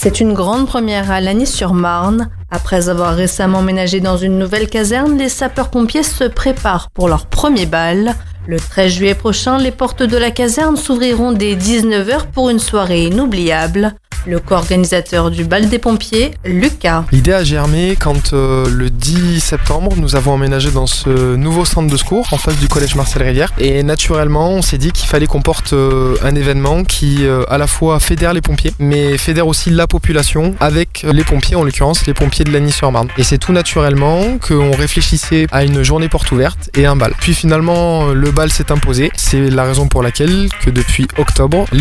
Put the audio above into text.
C'est une grande première à Lagny-sur-Marne. Après avoir récemment emménagé dans une nouvelle caserne, les sapeurs-pompiers se préparent pour leur premier bal. Le 13 juillet prochain, les portes de la caserne s'ouvriront dès 19h pour une soirée inoubliable. Le co-organisateur du bal des pompiers, Lucas. L'idée a germé quand le 10 septembre, nous avons emménagé dans ce nouveau centre de secours en face du collège Marcel Rivière. Et naturellement, on s'est dit qu'il fallait qu'on porte un événement qui à la fois fédère les pompiers, mais fédère aussi la population avec les pompiers, en l'occurrence les pompiers de Lagny-sur-Marne. Et c'est tout naturellement qu'on réfléchissait à une journée porte ouverte et un bal. Puis finalement, le bal s'est imposé. C'est la raison pour laquelle que depuis octobre,